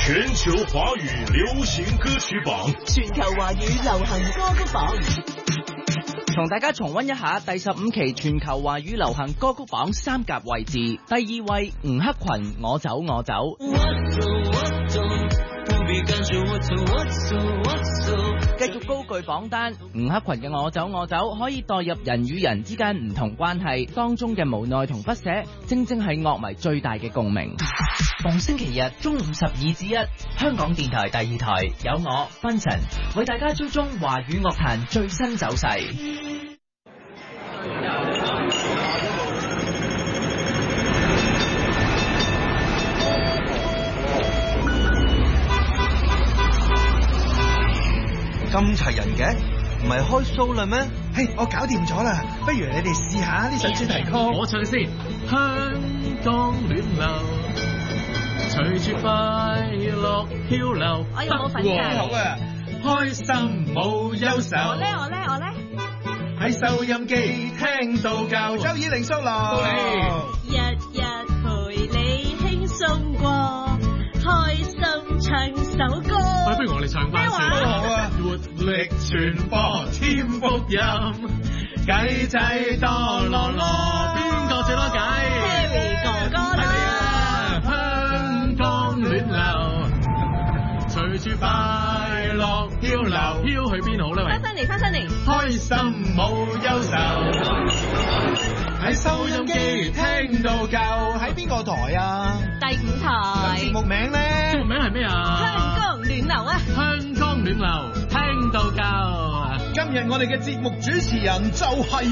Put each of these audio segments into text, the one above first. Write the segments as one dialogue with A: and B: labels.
A: 全球華語流行歌曲榜，
B: 全球華語流行歌曲榜，
C: 同大家重溫一下第15期全球華語流行歌曲榜三甲位置。第2位吳克群，我走我走。繼續高踞榜單，吳克群嘅我走我走可以代入人與人之間唔同關係當中嘅無奈同不捨，正正係樂迷最大嘅共鳴。逢星期日中午12至1，香港電台第2台有我芬晨為大家追蹤華語樂壇最新走勢。
D: 咁齊人嘅，唔係開 show 啦咩？
E: 嘿，我搞掂咗啦，不如你哋試下呢首主題曲。
F: 我唱先。香港暖流，隨住快樂漂流。
B: 我有冇份㗎？
E: 好啊，開心冇憂愁。
B: 我咧。
E: 喺收音機聽到教，周以玲 solo。
B: 日日陪你輕鬆過，開心唱首歌。
F: 喂，不如我哋唱翻先。
E: 都好啊！活力傳播添福音，計仔多羅羅，
F: 邊個最多計
B: ？Harry 哥哥啦！
F: 香港暖流，隨住快樂漂流，飄去邊好咧？
B: 翻身嚟，
E: 開心冇憂愁。喺收音機聽到教，喺邊個台啊？
B: 第5台。
E: 節目名咧？
F: 節目名係咩啊？
B: 香港暖流啊！
F: 香港暖流，聽到教。
E: 今日我哋嘅節目主持人就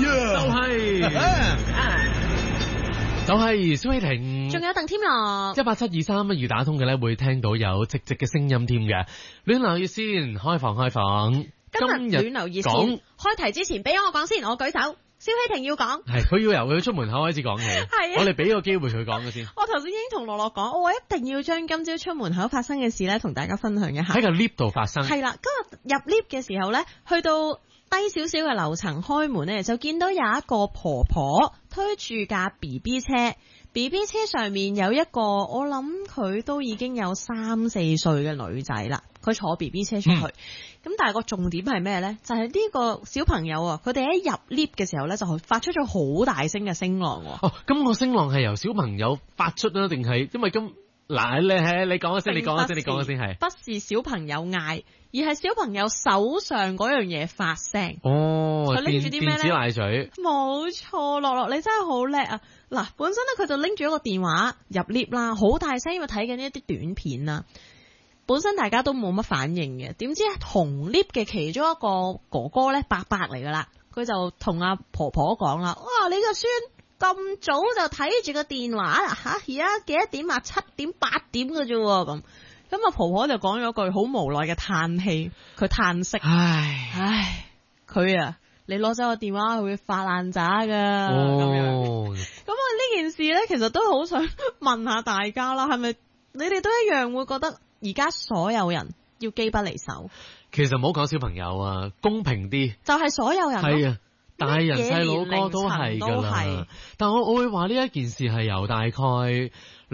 E: 係
F: 蕭希婷，
B: 仲有鄧添樂。
F: 18723要打通嘅咧，會聽到有直嘅聲音添嘅。暖流熱線開房。
B: 今日暖流熱線開題之前，俾我講先，我舉手。蕭希婷要講，
F: 係佢要由佢出門口開始講起。
B: 係啊，
F: 我哋俾個機會佢講嘅先。
B: 我頭先已經同樂樂講，我一定要將今朝出門口發生嘅事咧，同大家分享一下。
F: 喺個 lift 度發生。係
B: 啦，今日入 lift 嘅時候咧，去到低少少嘅樓層開門咧，就見到有一個婆婆推住架 BB 車。BB 車上面有一個，我諗佢都已經有3-4歲嘅女仔啦。佢坐 BB 車出去，咁但係個重點係咩呢？就係呢個小朋友啊，佢哋喺入 lift 嘅時候呢，就發出咗好大聲嘅聲浪。哦，
F: 咁個聲浪係由小朋友發出啦，定係因為咁嗱？你講一聲，你講一聲係。
B: 不是小朋友嗌，而係小朋友手上嗰樣嘢發聲。
F: 哦，
B: 佢拎住啲咩呢？
F: 電子奶水。
B: 冇錯，樂樂你真係好叻啊！嗱，本身咧佢就拎住一個電話入 lift 啦，好大聲，因為睇緊一啲短片啊。本身大家都冇乜反應嘅，點知同 lift 嘅其中一個哥哥咧，伯伯嚟噶啦，佢就同阿婆婆講啦：哇，你個孫咁早就睇住個電話啦吓，而家幾多點啊？7點8點嘅啫咁。咁阿婆婆就講咗句好無奈嘅嘆氣，佢嘆息：唉，佢啊，你攞走個電話，佢會發爛渣噶。咁啊，呢件事咧，其實都好想問下大家啦，係咪你哋都一樣會覺得？而家所有人要機不離手，
F: 其實唔好講小朋友啊，公平啲，
B: 就係所有人
F: 係啊，大人細佬哥都係噶啦。但我會話呢一件事係由大概07-8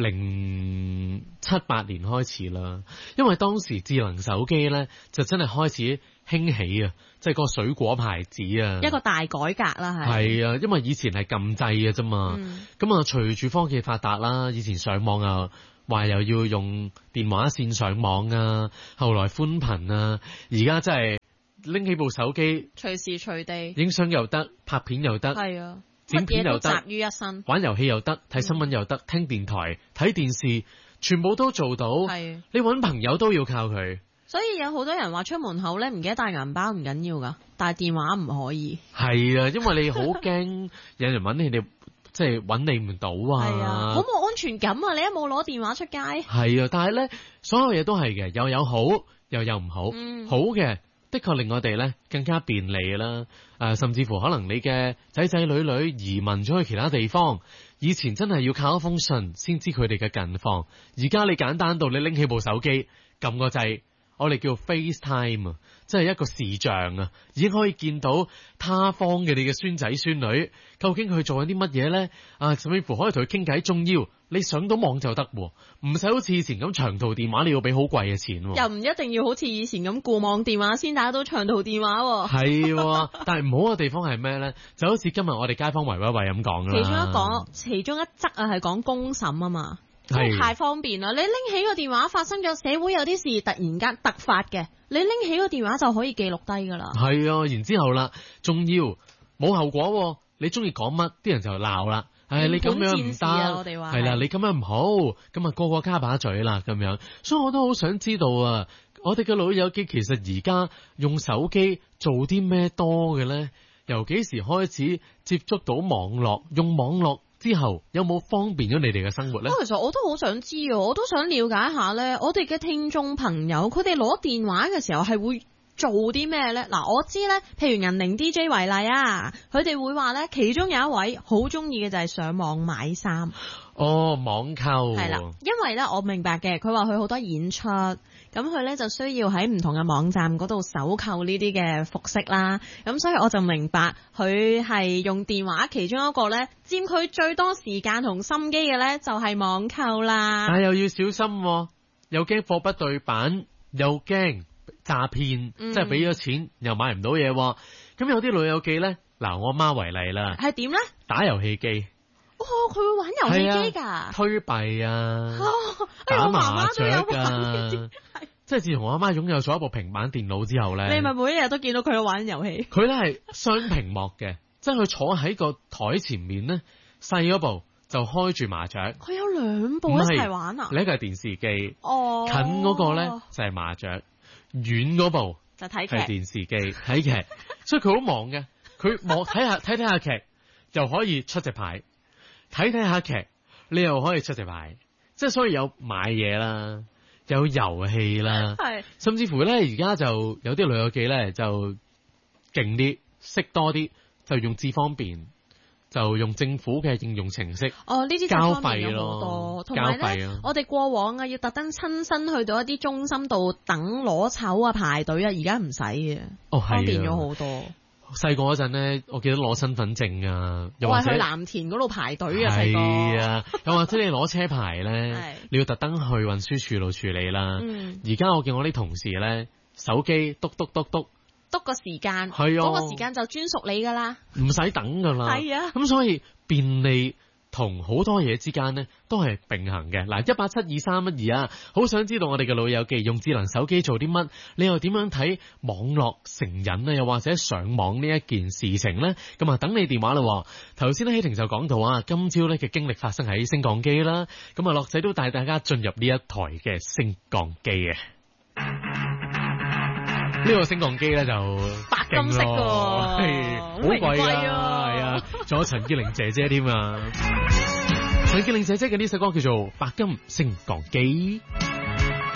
F: 年開始啦，因為當時智能手機咧就真係開始興起啊，即係個水果牌子啊，
B: 一個大改革啦，
F: 係啊，因為以前係撳掣嘅啫嘛，咁啊隨住科技發達啦，以前上網啊。話又要用電話線上網啊，後來寬頻啊，而家真係拎起部手機，
B: 隨時隨地
F: 影相又得，拍片又得，
B: 係啊，
F: 剪片又得，
B: 集於一身，
F: 玩遊戲又得，睇新聞又得，聽電台、睇電視，全部都做到。係，你搵朋友都要靠佢。
B: 所以有好多人話出門口咧，唔記得帶銀包唔緊要噶，但係電話唔可以。係
F: 啊，因為你好驚有人搵你哋。即係揾你唔到啊！
B: 係啊，好冇安全感啊！你一冇攞電話出街，
F: 係啊，但係咧，所有嘢都係嘅，又有好，又有唔好。好嘅，的確令我哋咧更加便利啦。甚至乎可能你嘅仔仔女女移民咗去其他地方，以前真係要靠一封信先知佢哋嘅近況，而家你簡單到你拎起部手機，撳個掣。我哋叫 FaceTime 啊，即係一個視像啊，已經可以見到他方嘅你嘅孫仔孫女，究竟佢做緊啲乜嘢咧？甚至乎可以同佢傾偈，仲要你上到網就得喎，唔使好似以前咁長途電話你要俾好貴嘅錢喎。
B: 又唔一定要好似以前咁固網電話先打到長途電話喎。
F: 係喎，但係唔好嘅地方係咩咧？就好似今日我哋街坊圍威喂咁講啦。
B: 其中一則啊係講公審啊嘛，太方便啦！你拎起個電話，發生咗社會有啲事突然間突發嘅，你拎起個電話就可以記錄低噶啦。係啊，
F: 然之後啦，仲要冇後果，你中意講乜，啲人就鬧啦。你咁樣唔得，係啦，你咁樣唔好，咁啊個個加把嘴啦咁樣。所以我都好想知道啊，我哋嘅老友記其實而家用手機做啲咩多嘅咧？由幾時開始接觸到網絡？用網絡之後有冇方便咗你哋嘅生活咧？
B: 其實我都好想知啊，我都想了解一下咧，我哋嘅聽眾朋友，佢哋攞電話嘅時候係會做啲咩呢？嗱，我知呢，譬如銀鈴 DJ 為例啊，佢哋會話呢，其中有一位好中意嘅就係上網買衫。
F: 哦，網購
B: 係啦，因為呢，我明白嘅，佢話佢好多演出，咁佢呢就需要喺唔同嘅網站嗰度搜購呢啲嘅服飾啦。咁所以我就明白佢係用電話，其中一個呢，佔佢最多時間同心機嘅呢，就係網購啦。
F: 但係又要小心，又驚貨不對版，又驚詐騙，即係俾咗錢又買唔到嘢。咁有啲老友記咧，嗱我阿媽為例啦，
B: 係點咧？
F: 打遊戲機，
B: 佢會玩遊戲機噶，
F: 推幣啊，打麻雀噶，即係自從我阿媽擁有咗一部平板電腦之後咧，
B: 你咪每一日都見到佢玩遊戲。
F: 佢咧係雙屏幕嘅，即係佢坐喺個台前面咧，細嗰部就開住麻雀。
B: 佢有兩部一齊玩啊？
F: 你一個係電視機，近嗰個咧就係麻雀。遠嗰部
B: 就睇劇，
F: 係電視機睇劇，所以佢好忙嘅。佢望睇下劇，又可以出隻牌；睇下劇，你又可以出隻牌。即係所以有買嘢啦，有遊戲啦，甚至乎咧而家就有啲老友記咧就勁啲，識多啲，就用智方便。就用政府嘅應用程式，
B: 呢啲交費咯，同埋咧，我哋過往啊要特登親身去到一啲中心度等攞籌啊排隊啊，而家唔使嘅，方便咗好多。
F: 細個嗰陣咧，我記得攞身份證啊，又或者
B: 去藍田嗰度排隊啊，
F: 係啊，又或者你攞車牌咧，你要特登去運輸處度處理啦。而家我見我啲同事咧，手機篤個時間，嗰個時間就專屬你噶啦， 唔使等噶啦。
B: 係啊，
F: 咁所以便利同好多嘢之間呢都係並行嘅。嗱，1872312啊，好想知道我哋嘅老友記用智能手機做啲乜？你又點樣睇網絡成癮啊？又或者上網呢一件事情呢？咁啊，等你電話啦。頭先呢，希婷就講到啊，今朝呢嘅經歷發生喺升降機啦。咁啊，樂仔都帶大家進入呢一台嘅升降機嘅。呢個升降機咧就
B: 白金色㗎，
F: 好貴啊，係啊，仲有陳潔靈姐姐添啊，陳潔靈姐姐嘅呢首歌叫做《白金升降機》。